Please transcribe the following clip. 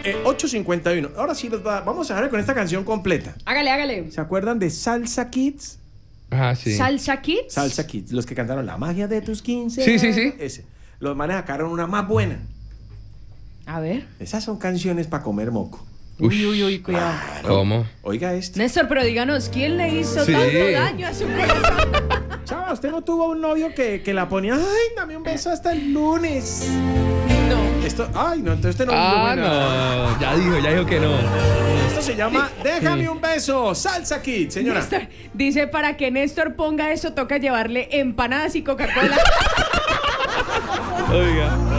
8:51. Ahora sí, vamos a dejar con esta canción completa. Hágale. ¿Se acuerdan de Salsa Kids? Ah, sí. ¿Salsa Kids? Salsa Kids, los que cantaron La magia de tus 15. Sí. Ese. Los manes sacaron una más buena. A ver. Esas son canciones para comer moco. Uy, cuidado. ¿Cómo? Oiga esto. Néstor, pero díganos, ¿quién le hizo Sí. tanto daño a su corazón? Chava, usted no tuvo un novio que la ponía, ay, dame un beso hasta el lunes. No. Esto, ay, no, entonces usted no. No, ya dijo que no. Esto se llama Déjame un beso, Salsa Kids, señora. Néstor, dice, para que Néstor ponga eso, toca llevarle empanadas y Coca-Cola. Oiga.